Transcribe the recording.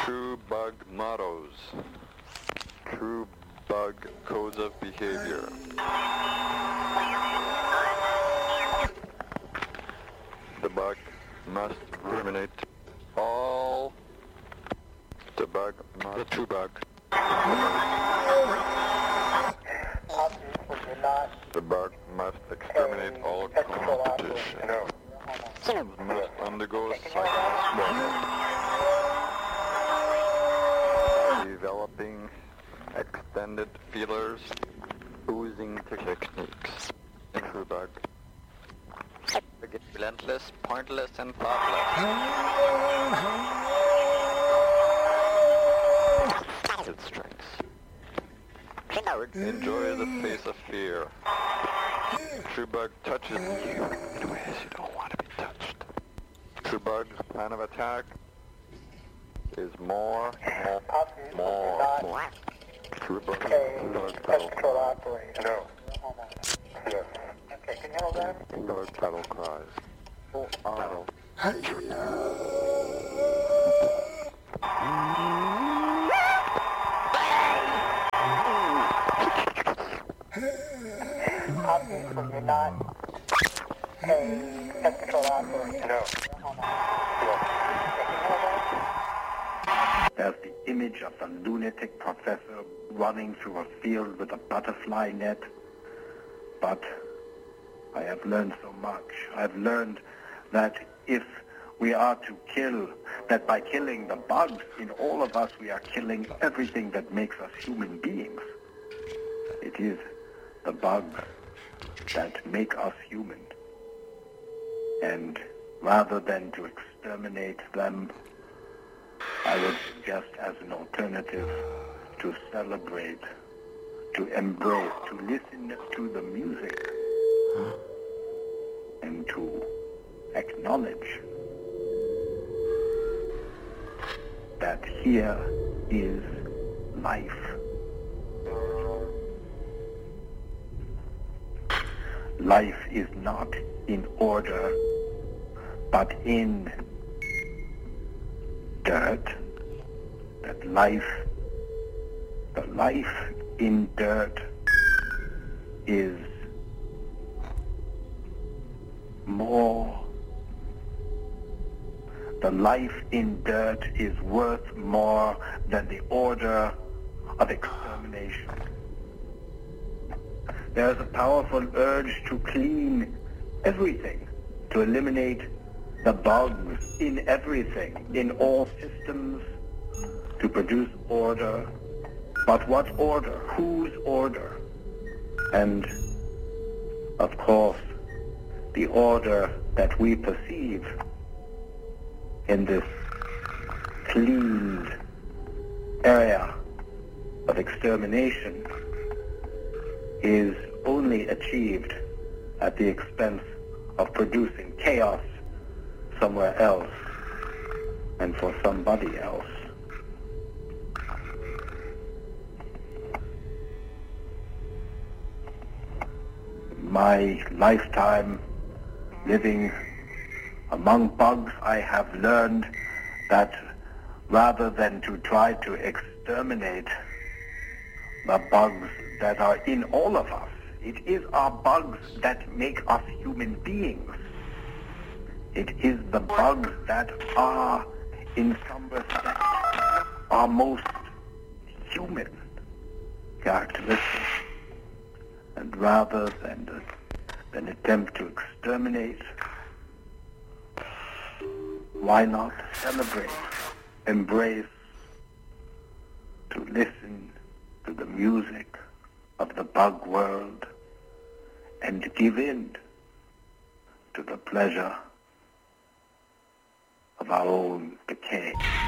True bug mottos. True bug codes of behavior. The bug must ruminate all. The bug must. The true bug. The bug must exterminate all competition. Must undergo psychological developing extended feelers, oozing techniques. True bug. Relentless, pointless, and thoughtless. Its strengths. Enjoy the face of fear. True bug touches you in ways you don't want to be touched. True bug's plan of attack is more. True bug control operator. No. Yes. Okay, can you hold that? Bug battle cries. Battle. Obviously, you're not a pest control operator. No. There's the image of the lunatic professor running through a field with a butterfly net. But I have learned so much. I've learned that if we are to kill, that by killing the bugs in all of us, we are killing everything that makes us human beings. It is the bugs that make us human. And rather than to exterminate them, I would suggest as an alternative to celebrate, to embrace, to listen to the music, and to acknowledge that here is life. Life is not in order, but in dirt. That the life in dirt is more. The life in dirt is worth more than the order of extermination. There is a powerful urge to clean everything, to eliminate the bugs in everything, in all systems, to produce order. But what order? Whose order? And, of course, the order that we perceive in this cleaned area of extermination is only achieved at the expense of producing chaos somewhere else and for somebody else. My lifetime living among bugs, I have learned that rather than to try to exterminate the bugs that are in all of us, it is our bugs that make us human beings. It is the bugs that are, in some respects, our most human characteristics. And rather than attempt to exterminate, why not celebrate, embrace, to listen to the music of the bug world and give in to the pleasure of our own decay.